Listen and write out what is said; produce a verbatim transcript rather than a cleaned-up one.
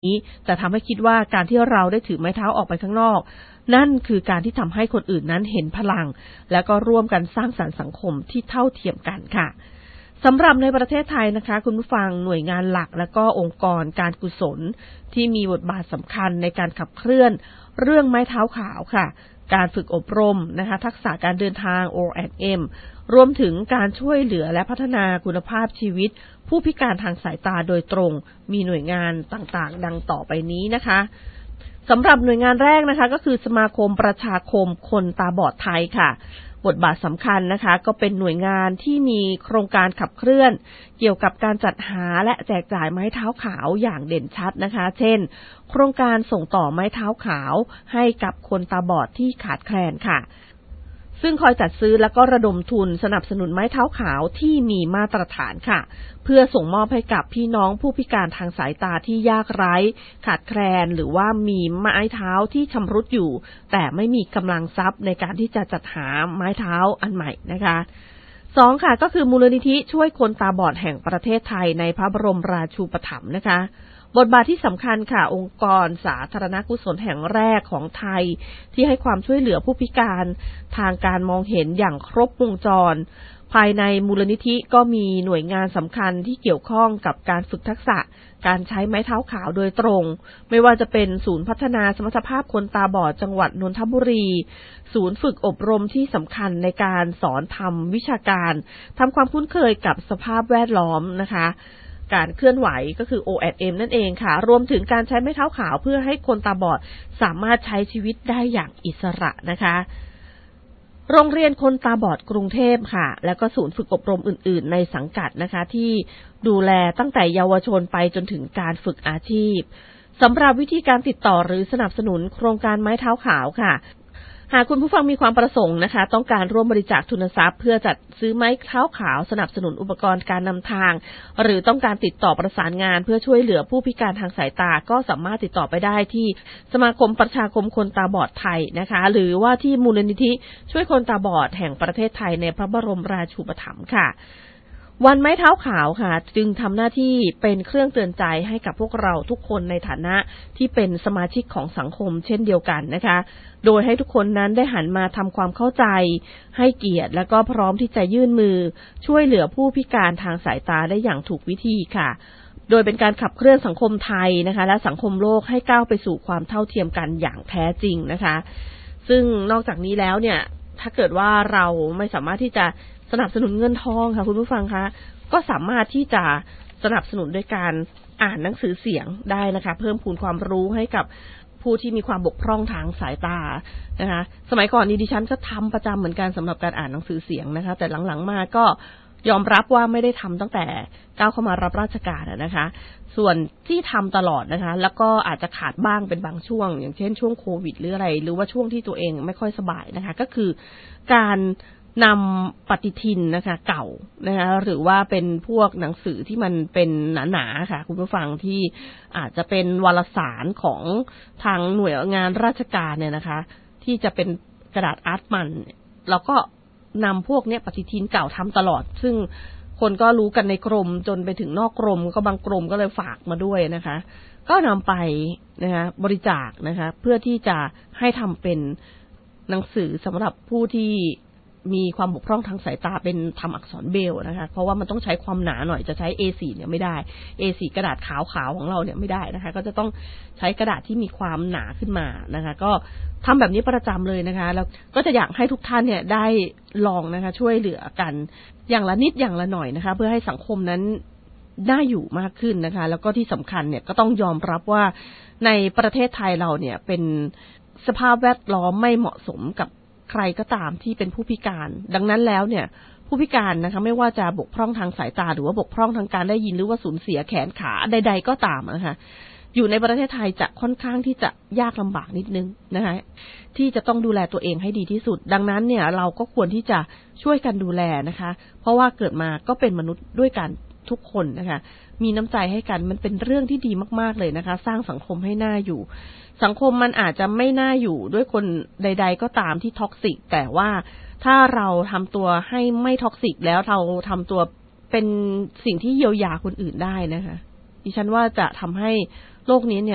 แต่ทำให้คิดว่าการที่เราได้ถือไม้เท้าออกไปข้างนอกนั่นคือการที่ทำให้คนอื่นนั้นเห็นพลังและก็ร่วมกันสร้างสรรค์สังคมที่เท่าเทียมกันค่ะสำหรับในประเทศไทยนะคะคุณผู้ฟังหน่วยงานหลักและก็องค์กรการกุศลที่มีบทบาทสำคัญในการขับเคลื่อนเรื่องไม้เท้าขาวค่ะการฝึกอบรมนะคะทักษะการเดินทาง โอ แอนด์ เอ็ม รวมถึงการช่วยเหลือและพัฒนาคุณภาพชีวิตผู้พิการทางสายตาโดยตรงมีหน่วยงานต่างๆดังต่อไปนี้นะคะสำหรับหน่วยงานแรกนะคะก็คือสมาคมประชาคมคนตาบอดไทยค่ะบทบาทสำคัญนะคะก็เป็นหน่วยงานที่มีโครงการขับเคลื่อนเกี่ยวกับการจัดหาและแจกจ่ายไม้เท้าขาวอย่างเด่นชัดนะคะเช่นโครงการส่งต่อไม้เท้าขาวให้กับคนตาบอดที่ขาดแคลนค่ะซึ่งคอยจัดซื้อแล้วก็ระดมทุนสนับสนุนไม้เท้าขาวที่มีมาตรฐานค่ะเพื่อส่งมอบให้กับพี่น้องผู้พิการทางสายตาที่ยากไร้ขาดแคลนหรือว่ามีไม้เท้าที่ชำรุดอยู่แต่ไม่มีกำลังทรัพย์ในการที่จะจัดหาไม้เท้าอันใหม่นะคะสองค่ะก็คือมูลนิธิช่วยคนตาบอดแห่งประเทศไทยในพระบรมราชูปถัมภ์นะคะบทบาทที่สำคัญค่ะองค์กรสาธารณกุศลแห่งแรกของไทยที่ให้ความช่วยเหลือผู้พิการทางการมองเห็นอย่างครบวงจรภายในมูลนิธิก็มีหน่วยงานสำคัญที่เกี่ยวข้องกับการฝึกทักษะการใช้ไม้เท้าขาวโดยตรงไม่ว่าจะเป็นศูนย์พัฒนาสมรรถภาพคนตาบอดจังหวัดนนทบุรีศูนย์ฝึกอบรมที่สำคัญในการสอนทำวิชาการทำความคุ้นเคยกับสภาพแวดล้อมนะคะการเคลื่อนไหวก็คือ โอ แอนด์ เอ็ม นั่นเองค่ะรวมถึงการใช้ไม้เท้าขาวเพื่อให้คนตาบอดสามารถใช้ชีวิตได้อย่างอิสระนะคะโรงเรียนคนตาบอดกรุงเทพค่ะแล้วก็ศูนย์ฝึกอบรมอื่นๆในสังกัดนะคะที่ดูแลตั้งแต่เยาวชนไปจนถึงการฝึกอาชีพสำหรับวิธีการติดต่อหรือสนับสนุนโครงการไม้เท้าขาวค่ะหากคุณผู้ฟังมีความประสงค์นะคะต้องการร่วมบริจาคทุนทรัพย์เพื่อจัดซื้อไม้เท้าขาวสนับสนุนอุปกรณ์การนำทางหรือต้องการติดต่อประสานงานเพื่อช่วยเหลือผู้พิการทางสายตาก็สามารถติดต่อไปได้ที่สมาคมประชาคมคนตาบอดไทยนะคะหรือว่าที่มูลนิธิช่วยคนตาบอดแห่งประเทศไทยในพระบรมราชูปถัมภ์ค่ะวันไม้เท้าขาวค่ะจึงทำหน้าที่เป็นเครื่องเตือนใจให้กับพวกเราทุกคนในฐานะที่เป็นสมาชิกของสังคมเช่นเดียวกันนะคะโดยให้ทุกคนนั้นได้หันมาทำความเข้าใจให้เกียรติและก็พร้อมที่จะยื่นมือช่วยเหลือผู้พิการทางสายตาได้อย่างถูกวิธีค่ะโดยเป็นการขับเคลื่อนสังคมไทยนะคะและสังคมโลกให้ก้าวไปสู่ความเท่าเทียมกันอย่างแท้จริงนะคะซึ่งนอกจากนี้แล้วเนี่ยถ้าเกิดว่าเราไม่สามารถที่จะสนับสนุนเงินทองค่ะคุณผู้ฟังคะก็สามารถที่จะสนับสนุนด้วยการอ่านหนังสือเสียงได้นะคะเพิ่มพูนความรู้ให้กับผู้ที่มีความบกพร่องทางสายตานะคะสมัยก่อนนี้ดิฉันก็ทำประจำเหมือนกันสำหรับการอ่านหนังสือเสียงนะคะแต่หลังๆมาก็ยอมรับว่าไม่ได้ทำตั้งแต่ก้าวเข้ามารับราชการนะคะส่วนที่ทำตลอดนะคะแล้วก็อาจจะขาดบ้างเป็นบางช่วงอย่างเช่นช่วงโควิดหรืออะไรหรือว่าช่วงที่ตัวเองไม่ค่อยสบายนะคะก็คือการนำปฏิทินนะคะเก่านะคะหรือว่าเป็นพวกหนังสือที่มันเป็นหนาๆค่ะคุณผู้ฟังที่อาจจะเป็นวารสารของทางหน่วยงานราชการเนี่ยนะคะที่จะเป็นกระดาษอาร์ตมันแล้วก็นำพวกเนี้ยปฏิทินเก่าทำตลอดซึ่งคนก็รู้กันในกรมจนไปถึงนอกกรมก็บางกรมก็เลยฝากมาด้วยนะคะก็นำไปนะคะบริจาคนะคะเพื่อที่จะให้ทำเป็นหนังสือสำหรับผู้ที่มีความบกพร่องทางสายตาเป็นทำอักษรเบรลล์นะคะเพราะว่ามันต้องใช้ความหนาหน่อยจะใช้ เอ โฟร์ เนี่ยไม่ได้ เอ โฟร์ กระดาษขาวๆของเราเนี่ยไม่ได้นะคะก็จะต้องใช้กระดาษที่มีความหนาขึ้นมานะคะก็ทำแบบนี้ประจำเลยนะคะแล้วก็จะอยากให้ทุกท่านเนี่ยได้ลองนะคะช่วยเหลือกันอย่างละนิดอย่างละหน่อยนะคะเพื่อให้สังคมนั้นน่าอยู่มากขึ้นนะคะแล้วก็ที่สำคัญเนี่ยก็ต้องยอมรับว่าในประเทศไทยเราเนี่ยเป็นสภาพแวดล้อมไม่เหมาะสมกับใครก็ตามที่เป็นผู้พิการดังนั้นแล้วเนี่ยผู้พิการนะคะไม่ว่าจะบกพร่องทางสายตาหรือว่าบกพร่องทางการได้ยินหรือว่าสูญเสียแขนขาใดๆก็ตามนะคะอยู่ในประเทศไทยจะค่อนข้างที่จะยากลำบากนิดนึงนะคะที่จะต้องดูแลตัวเองให้ดีที่สุดดังนั้นเนี่ยเราก็ควรที่จะช่วยกันดูแลนะคะเพราะว่าเกิดมาก็เป็นมนุษย์ด้วยกันทุกคนนะคะมีน้ำใจให้กันมันเป็นเรื่องที่ดีมากๆเลยนะคะสร้างสังคมให้น่าอยู่สังคมมันอาจจะไม่น่าอยู่ด้วยคนใดๆก็ตามที่ท็อกซิกแต่ว่าถ้าเราทำตัวให้ไม่ท็อกซิกแล้วเราทำตัวเป็นสิ่งที่เยียวยาคนอื่นได้นะคะดิฉันว่าจะทำให้โลกนี้เนี่ย